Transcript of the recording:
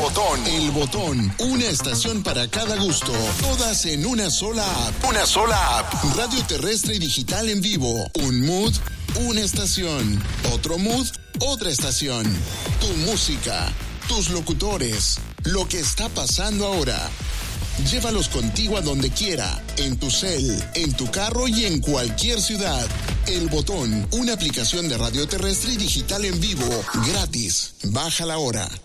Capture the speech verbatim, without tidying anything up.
Botón. El Botón. Una estación para cada gusto. Todas en una sola app. Una sola app. Radio terrestre y digital en vivo. Un mood, una estación. Otro mood, otra estación. Tu música, tus locutores, lo que está pasando ahora. Llévalos contigo a donde quiera, en tu cel, en tu carro y en cualquier ciudad. El Botón, una aplicación de radio terrestre y digital en vivo, gratis. Bájala ahora.